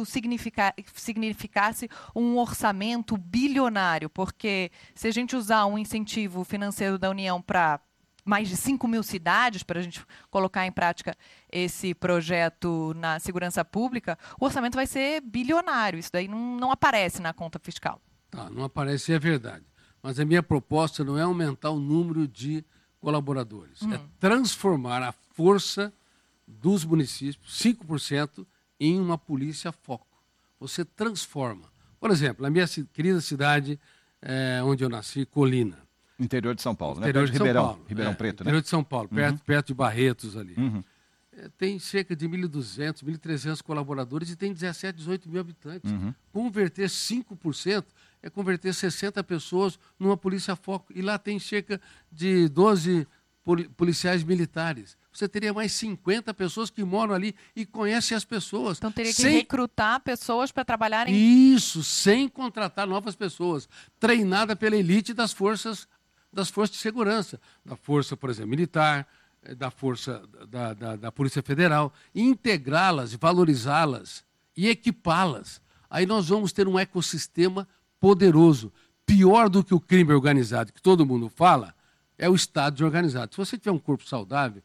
significasse um orçamento bilionário? Porque se a gente usar um incentivo financeiro da União para mais de 5 mil cidades, para a gente colocar em prática esse projeto na segurança pública, o orçamento vai ser bilionário. Isso daí não aparece na conta fiscal. Não aparece, é verdade. Mas a minha proposta não é aumentar o número de colaboradores, é transformar a força dos municípios, 5%, em uma polícia foco. Você transforma. Por exemplo, na minha querida cidade onde eu nasci, Colina. Interior de São Paulo, né? Interior de São Paulo. Ribeirão Preto, né? Interior de São Paulo, perto de Barretos ali. tem cerca de 1.200, 1.300 colaboradores e tem 17, 18 mil habitantes. Converter 5% é converter 60 pessoas numa polícia foco. E lá tem cerca de 12 policiais militares. Você teria mais 50 pessoas que moram ali e conhecem as pessoas. Então teria que recrutar pessoas para trabalharem... Isso, sem contratar novas pessoas. Treinada pela elite das forças de segurança. Da força, por exemplo, militar, da força da Polícia Federal. E integrá-las, valorizá-las e equipá-las. Aí nós vamos ter um ecossistema poderoso. Pior do que o crime organizado, que todo mundo fala, é o Estado desorganizado. Se você tiver um corpo saudável,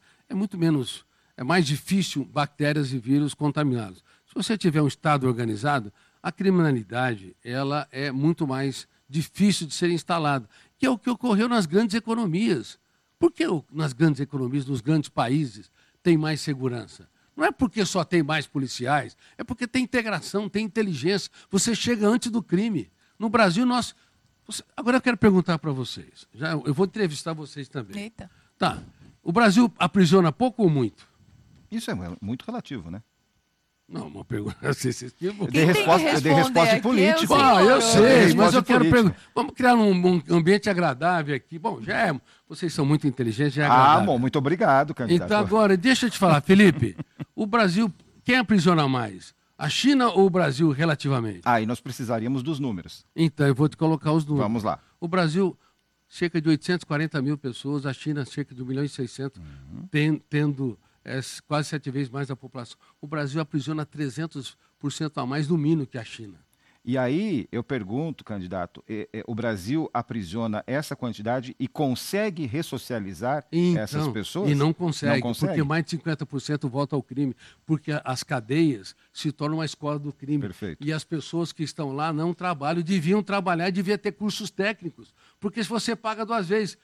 é mais difícil bactérias e vírus contaminados. Se você tiver um Estado organizado, a criminalidade ela é muito mais difícil de ser instalada, que é o que ocorreu nas grandes economias. Por que nas grandes economias, nos grandes países, tem mais segurança? Não é porque só tem mais policiais, é porque tem integração, tem inteligência. Você chega antes do crime. No Brasil, Agora eu quero perguntar para vocês. Eu vou entrevistar vocês também. Eita. Tá. O Brasil aprisiona pouco ou muito? Isso é muito relativo, né? Não, uma pergunta. Eu dei resposta política. Eu sei, mas eu quero perguntar. Vamos criar um ambiente agradável aqui. Bom, vocês são muito inteligentes, já é agradável. Bom, muito obrigado, candidato. Então agora, deixa eu te falar, Felipe. O Brasil, quem aprisiona mais? A China ou o Brasil relativamente? E nós precisaríamos dos números. Então, eu vou te colocar os números. Vamos lá. O Brasil, cerca de 840 mil pessoas, a China, cerca de 1.600.000, tendo quase 7 vezes mais a população. O Brasil aprisiona 300% a mais no mínimo que a China. E aí, eu pergunto, candidato, o Brasil aprisiona essa quantidade e consegue ressocializar essas pessoas? E não consegue, porque mais de 50% volta ao crime, porque as cadeias se tornam uma escola do crime. Perfeito. E as pessoas que estão lá não trabalham, deviam trabalhar, deviam ter cursos técnicos, porque se você paga 2 vezes,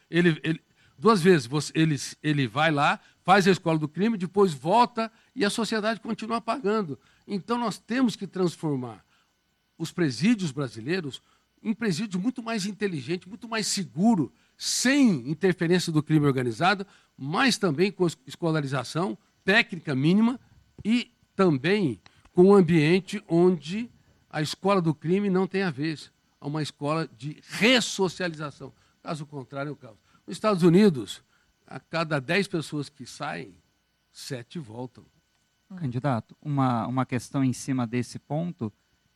ele vai lá, faz a escola do crime, depois volta e a sociedade continua pagando. Então nós temos que transformar os presídios brasileiros em presídio muito mais inteligente, muito mais seguro, sem interferência do crime organizado, mas também com escolarização técnica mínima e também com um ambiente onde a escola do crime não tem a vez. Há uma escola de ressocialização. Caso contrário, é o caso. Nos Estados Unidos, a cada 10 pessoas que saem, 7 voltam. Candidato, uma questão em cima desse ponto...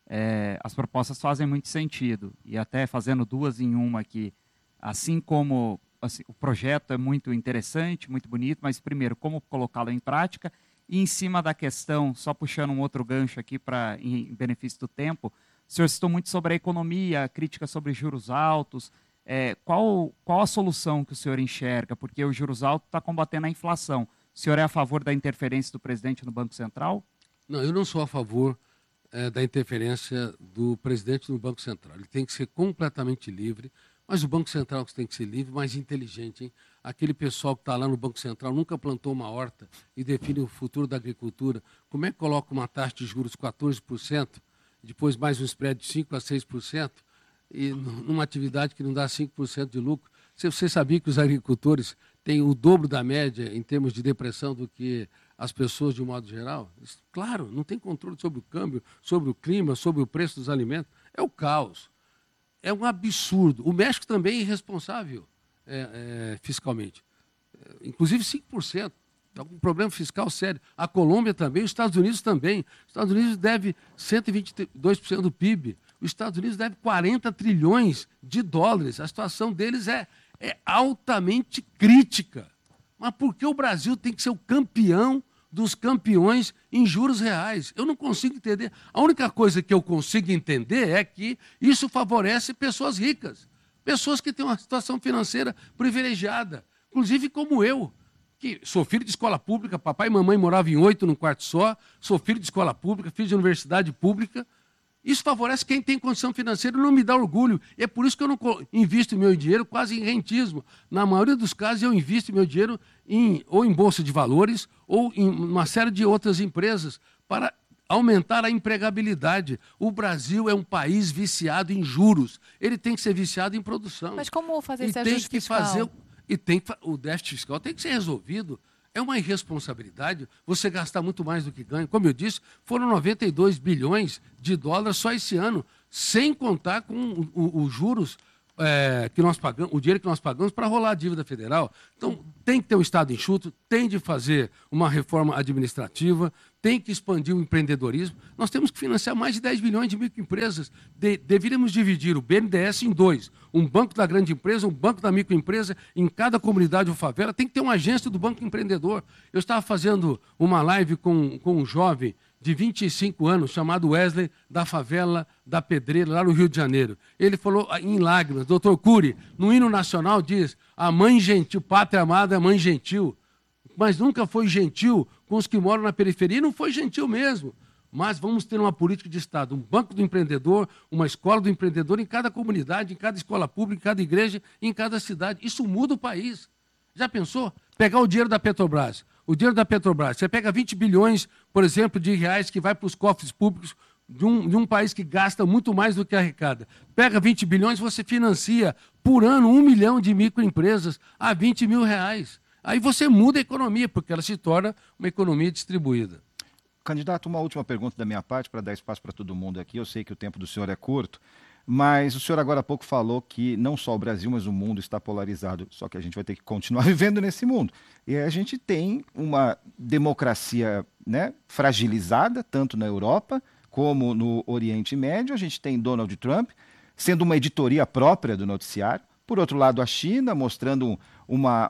as propostas fazem muito sentido, e até fazendo 2 em 1 aqui, assim como o projeto é muito interessante, muito bonito, mas primeiro, como colocá-lo em prática, e em cima da questão, só puxando um outro gancho aqui em benefício do tempo, o senhor citou muito sobre a economia, a crítica sobre juros altos, qual a solução que o senhor enxerga? Porque os juros altos está combatendo a inflação. O senhor é a favor da interferência do presidente no Banco Central? Não, eu não sou a favor da interferência do presidente no Banco Central. Ele tem que ser completamente livre, mas o Banco Central tem que ser livre, mas inteligente. Hein? Aquele pessoal que está lá no Banco Central nunca plantou uma horta e define o futuro da agricultura. Como é que coloca uma taxa de juros de 14%, depois mais um spread de 5% a 6%, e numa atividade que não dá 5% de lucro? Você sabia que os agricultores têm o dobro da média em termos de depressão do que as pessoas de um modo geral? Claro, não tem controle sobre o câmbio, sobre o clima, sobre o preço dos alimentos. É o caos. É um absurdo. O México também é irresponsável fiscalmente. Inclusive 5%. Está com um problema fiscal sério. A Colômbia também, os Estados Unidos também. Os Estados Unidos deve 122% do PIB. Os Estados Unidos deve 40 trilhões de dólares. A situação deles é altamente crítica. Mas por que o Brasil tem que ser o campeão dos campeões em juros reais? Eu não consigo entender. A única coisa que eu consigo entender é que isso favorece pessoas ricas, pessoas que têm uma situação financeira privilegiada, inclusive como eu, que sou filho de escola pública, papai e mamãe moravam em 8 num quarto só, sou filho de escola pública, filho de universidade pública. Isso favorece quem tem condição financeira e não me dá orgulho. E é por isso que eu não invisto meu dinheiro quase em rentismo. Na maioria dos casos, eu invisto meu dinheiro ou em bolsa de valores ou em uma série de outras empresas para aumentar a empregabilidade. O Brasil é um país viciado em juros. Ele tem que ser viciado em produção. Mas como fazer esse ajuste fiscal? O déficit fiscal tem que ser resolvido É uma irresponsabilidade você gastar muito mais do que ganha. Como eu disse, foram 92 bilhões de dólares só esse ano, sem contar com os juros que nós pagamos, o dinheiro que nós pagamos para rolar a dívida federal. Então, tem que ter um Estado enxuto, tem de fazer uma reforma administrativa, tem que expandir o empreendedorismo. Nós temos que financiar mais de 10 bilhões de microempresas. Deveríamos dividir o BNDES em dois. Um banco da grande empresa, um banco da microempresa. Em cada comunidade ou favela tem que ter uma agência do Banco Empreendedor. Eu estava fazendo uma live com um jovem de 25 anos, chamado Wesley, da favela da Pedreira, lá no Rio de Janeiro. Ele falou em lágrimas, doutor Cury, no hino nacional diz, a mãe gentil, pátria amada é mãe gentil, mas nunca foi gentil com os que moram na periferia, e não foi gentil mesmo. Mas vamos ter uma política de Estado, um banco do empreendedor, uma escola do empreendedor em cada comunidade, em cada escola pública, em cada igreja, em cada cidade. Isso muda o país. Já pensou? Pegar o dinheiro da Petrobras. O dinheiro da Petrobras, você pega 20 bilhões, por exemplo, de reais que vai para os cofres públicos de um país que gasta muito mais do que arrecada. Pega 20 bilhões, você financia por ano 1 milhão de microempresas a 20 mil reais. Aí você muda a economia, porque ela se torna uma economia distribuída. Candidato, uma última pergunta da minha parte, para dar espaço para todo mundo aqui. Eu sei que o tempo do senhor é curto, mas o senhor agora há pouco falou que não só o Brasil, mas o mundo está polarizado, só que a gente vai ter que continuar vivendo nesse mundo. E a gente tem uma democracia, né, fragilizada, tanto na Europa como no Oriente Médio. A gente tem Donald Trump sendo uma editoria própria do noticiário. Por outro lado, a China mostrando uma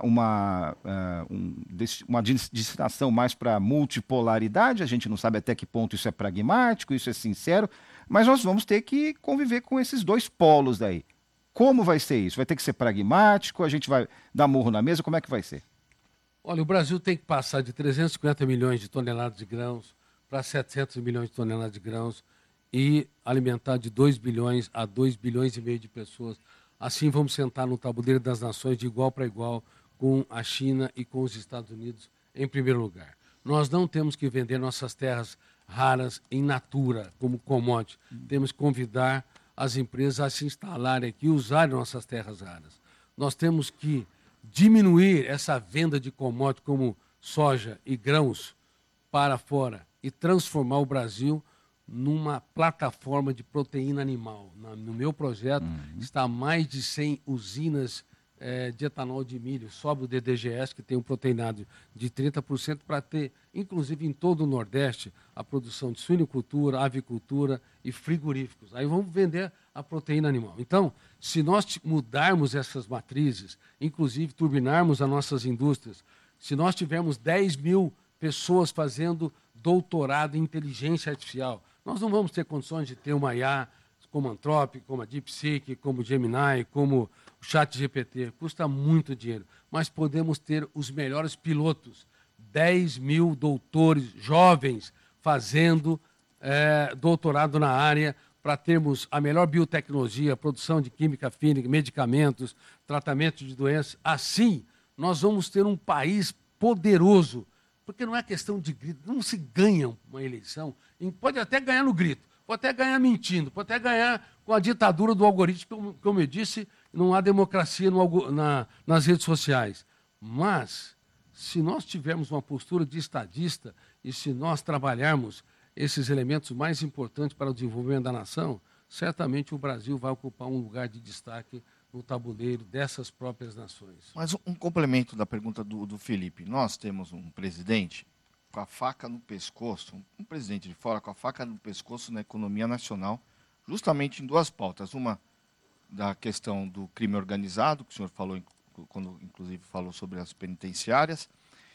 destinação mais para multipolaridade. A gente não sabe até que ponto isso é pragmático, isso é sincero, mas nós vamos ter que conviver com esses dois polos aí. Como vai ser isso? Vai ter que ser pragmático? A gente vai dar murro na mesa? Como é que vai ser? Olha, o Brasil tem que passar de 350 milhões de toneladas de grãos para 700 milhões de toneladas de grãos e alimentar de 2 bilhões a 2 bilhões e meio de pessoas. Assim vamos sentar no tabuleiro das nações de igual para igual com a China e com os Estados Unidos em primeiro lugar. Nós não temos que vender nossas terras raras em natura, como commodity. Temos que convidar as empresas a se instalarem aqui e usarem nossas terras raras. Nós temos que diminuir essa venda de commodity como soja e grãos para fora e transformar o Brasil numa plataforma de proteína animal. No meu projeto está mais de 100 usinas de etanol de milho, sobe o DDGS, que tem um proteinado de 30%, para ter, inclusive em todo o Nordeste, a produção de suinicultura, avicultura e frigoríficos. Aí vamos vender a proteína animal. Então, se nós mudarmos essas matrizes, inclusive turbinarmos as nossas indústrias, se nós tivermos 10 mil pessoas fazendo doutorado em inteligência artificial, nós não vamos ter condições de ter uma IA como a Anthropic, como a DeepSeek, como o Gemini, como o ChatGPT. Custa muito dinheiro, mas podemos ter os melhores pilotos, 10 mil doutores jovens fazendo doutorado na área para termos a melhor biotecnologia, produção de química fina, medicamentos, tratamento de doenças. Assim, nós vamos ter um país poderoso, porque não é questão de grito, não se ganha uma eleição, pode até ganhar no grito, pode até ganhar mentindo, pode até ganhar com a ditadura do algoritmo, como eu disse, não há democracia nas redes sociais. Mas, se nós tivermos uma postura de estadista e se nós trabalharmos esses elementos mais importantes para o desenvolvimento da nação, certamente o Brasil vai ocupar um lugar de destaque no tabuleiro dessas próprias nações. Mas um complemento da pergunta do Felipe. Nós temos um presidente com a faca no pescoço, um presidente de fora com a faca no pescoço na economia nacional, justamente em duas pautas. Uma da questão do crime organizado, que o senhor falou, quando inclusive falou sobre as penitenciárias,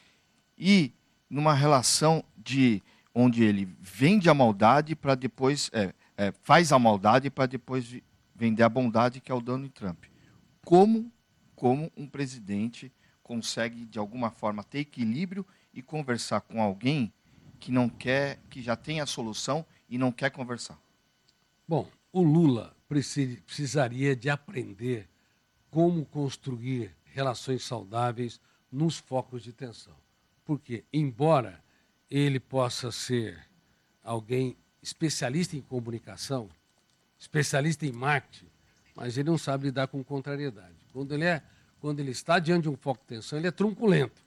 e numa relação onde ele vende a maldade para depois, faz a maldade para depois vender a bondade, que é o Donald Trump. Como um presidente consegue, de alguma forma, ter equilíbrio e conversar com alguém que não quer, que já tem a solução e não quer conversar? Bom, o Lula precisaria de aprender como construir relações saudáveis nos focos de tensão. Porque, embora ele possa ser alguém especialista em comunicação, especialista em marketing, mas ele não sabe lidar com contrariedade. Quando ele está diante de um foco de tensão, ele é truculento.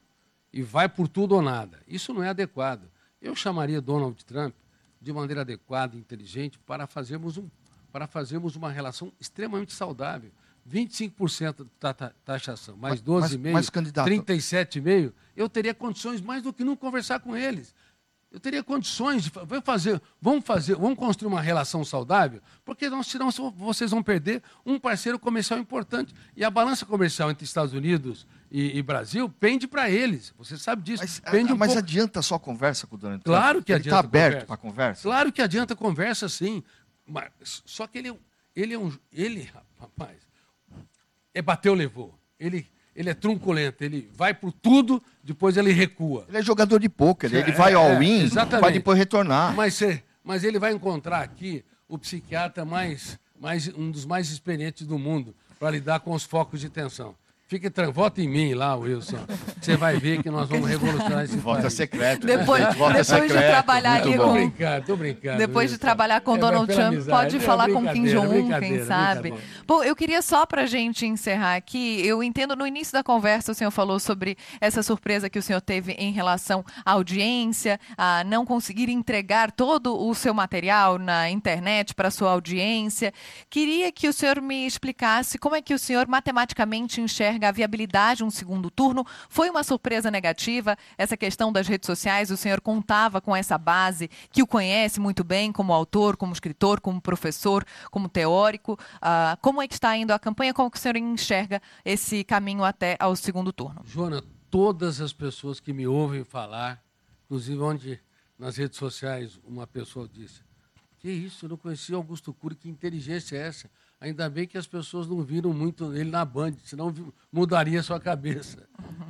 e vai por tudo ou nada. Isso não é adequado. Eu chamaria Donald Trump de maneira adequada, inteligente, para fazermos uma relação extremamente saudável. 25% de taxação, mais 12,5%, 37,5%, eu teria condições mais do que não conversar com eles. Eu teria condições de vamos construir uma relação saudável, porque senão vocês vão perder um parceiro comercial importante. E a balança comercial entre Estados Unidos e Brasil pende para eles. Você sabe disso. Mas adianta só conversa com o Donald Trump? Claro que adianta. Ele está aberto para conversa? Claro que adianta conversa, sim. Mas, só que ele, rapaz, bateu, levou. Ele é truculento, ele vai por tudo, depois ele recua. Ele é jogador de pôquer, ele vai all-in para depois retornar. Mas ele vai encontrar aqui o psiquiatra um dos mais experientes do mundo para lidar com os focos de tensão. Vota em mim lá, Wilson. Você vai ver que nós vamos revolucionar esse Vota país. secreto. Depois de trabalhar aqui com... Tô brincando. Depois de trabalhar com Donald Trump, amizade. pode falar com Kim Jong-un, quem sabe. Brincadeira. Bom, eu queria só pra gente encerrar aqui, eu entendo no início da conversa o senhor falou sobre essa surpresa que o senhor teve em relação à audiência, a não conseguir entregar todo o seu material na internet para a sua audiência. Queria que o senhor me explicasse como é que o senhor matematicamente enxerga a viabilidade de um segundo turno. Foi uma surpresa negativa essa questão das redes sociais? O senhor contava com essa base que o conhece muito bem como autor, como escritor, como professor, como teórico. Como é que está indo a campanha? Como que o senhor enxerga esse caminho até ao segundo turno? Joana, todas as pessoas que me ouvem falar, inclusive onde nas redes sociais uma pessoa disse: que isso, eu não conhecia Augusto Cury, que inteligência é essa? Ainda bem que as pessoas não viram muito ele na Band, senão mudaria a sua cabeça.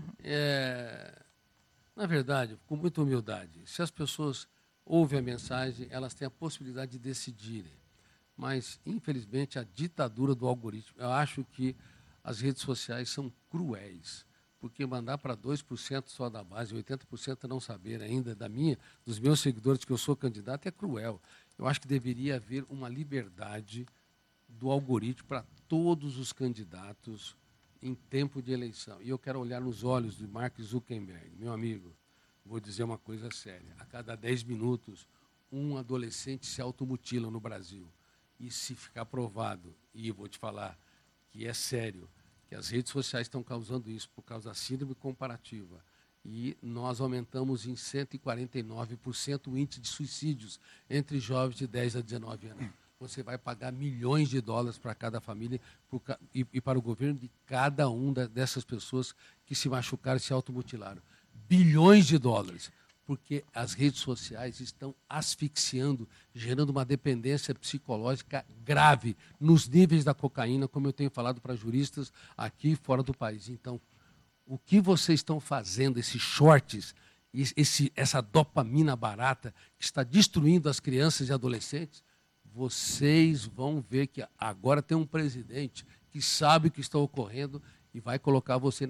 Na verdade, com muita humildade, se as pessoas ouvem a mensagem, elas têm a possibilidade de decidirem. Mas, infelizmente, a ditadura do algoritmo, eu acho que as redes sociais são cruéis, porque mandar para 2% só da base, 80% não saber ainda dos meus seguidores que eu sou candidato, é cruel. Eu acho que deveria haver uma liberdade do algoritmo para todos os candidatos em tempo de eleição. E eu quero olhar nos olhos de Mark Zuckerberg. Meu amigo, vou dizer uma coisa séria. A cada 10 minutos, um adolescente se automutila no Brasil. E se ficar provado, e eu vou te falar que é sério, que as redes sociais estão causando isso por causa da síndrome comparativa, e nós aumentamos em 149% o índice de suicídios entre jovens de 10 a 19 anos. Você vai pagar milhões de dólares para cada família e para o governo de cada uma dessas pessoas que se machucaram e se automutilaram. Bilhões de dólares, porque as redes sociais estão asfixiando, gerando uma dependência psicológica grave nos níveis da cocaína, como eu tenho falado para juristas aqui e fora do país. Então, o que vocês estão fazendo, esses shorts, essa dopamina barata que está destruindo as crianças e adolescentes, vocês vão ver que agora tem um presidente que sabe o que está ocorrendo e vai colocar você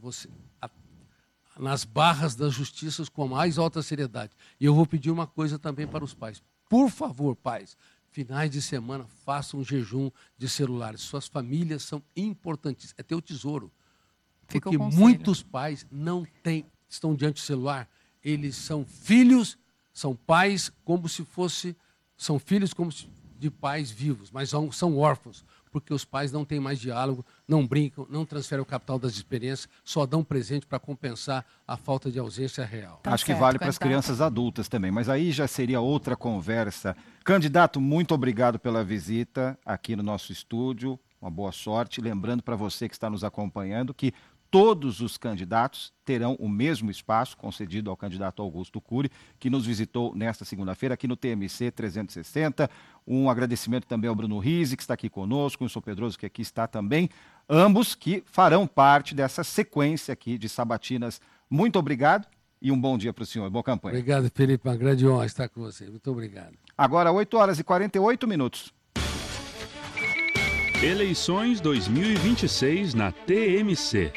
nas barras da justiça com a mais alta seriedade. E eu vou pedir uma coisa também para os pais. Por favor, pais, finais de semana, façam um jejum de celulares. Suas famílias são importantíssimas. É teu tesouro. Porque muitos pais estão diante do celular. Eles são filhos, são pais como se fosse... São filhos como de pais vivos, mas são órfãos, porque os pais não têm mais diálogo, não brincam, não transferem o capital das experiências, só dão presente para compensar a falta de ausência real. Acho que vale para as crianças adultas também, mas aí já seria outra conversa. Candidato, muito obrigado pela visita aqui no nosso estúdio, uma boa sorte. Lembrando para você que está nos acompanhando que todos os candidatos terão o mesmo espaço concedido ao candidato Augusto Cury, que nos visitou nesta segunda-feira aqui no TMC 360. Um agradecimento também ao Bruno Rizzi, que está aqui conosco, o Wilson Pedroso, que aqui está também. Ambos que farão parte dessa sequência aqui de sabatinas. Muito obrigado e um bom dia para o senhor. Boa campanha. Obrigado, Felipe. Uma grande honra estar com você. Muito obrigado. Agora, 8h48. Eleições 2026 na TMC.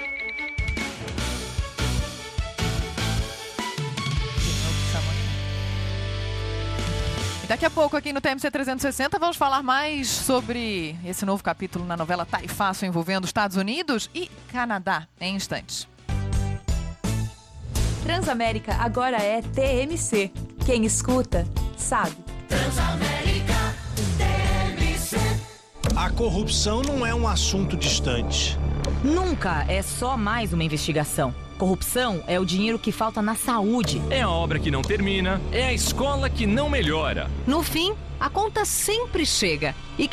Daqui a pouco aqui no TMC 360 vamos falar mais sobre esse novo capítulo na novela Tá e Fácil envolvendo Estados Unidos e Canadá em instantes. Transamérica agora é TMC. Quem escuta, sabe. Transamérica TMC. A corrupção não é um assunto distante. Nunca é só mais uma investigação. Corrupção é o dinheiro que falta na saúde. É a obra que não termina, é a escola que não melhora. No fim, a conta sempre chega. E